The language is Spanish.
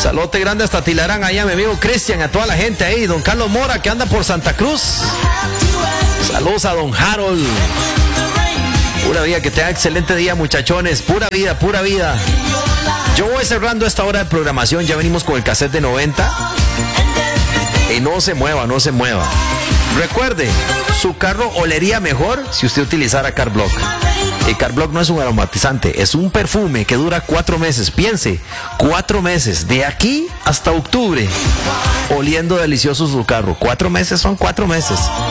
Saludote grande hasta Tilarán, allá mi amigo Cristian, a toda la gente ahí, don Carlos Mora que anda por Santa Cruz. Saludos a don Harold. Pura vida, que tenga excelente día, muchachones. Pura vida, pura vida. Yo voy cerrando esta hora de programación. Ya venimos con el cassette de 90. Y no se mueva, no se mueva. Recuerde, su carro olería mejor si usted utilizara Carblock. El Carblock no es un aromatizante, es un perfume que dura 4 meses. Piense, 4 meses, de aquí hasta octubre, oliendo delicioso su carro. 4 meses son 4 meses.